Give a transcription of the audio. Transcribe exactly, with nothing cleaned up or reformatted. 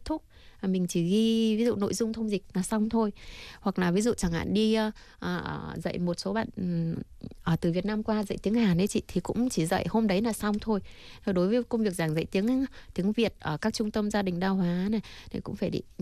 kết thúc, mình chỉ ghi ví dụ nội dung thông dịch là xong thôi. Hoặc là ví dụ chẳng hạn đi uh, dạy một số bạn ở từ Việt Nam qua dạy tiếng Hàn ấy chị, thì cũng chỉ dạy hôm đấy là xong thôi. Đối với công việc giảng dạy tiếng tiếng Việt ở các trung tâm gia đình đa hóa này thì cũng phải định